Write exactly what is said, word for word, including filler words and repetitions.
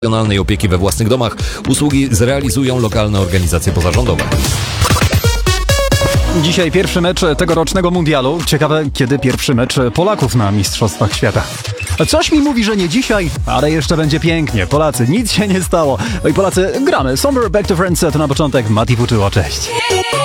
Profesjonalnej opieki we własnych domach. Usługi zrealizują lokalne organizacje pozarządowe. Dzisiaj pierwszy mecz tegorocznego mundialu. Ciekawe, kiedy pierwszy mecz Polaków na Mistrzostwach Świata. Coś mi mówi, że nie dzisiaj, ale jeszcze będzie pięknie. Polacy, nic się nie stało. No i Polacy, gramy. Somewhere Back to Friends to na początek Mati Fuczyło. Cześć.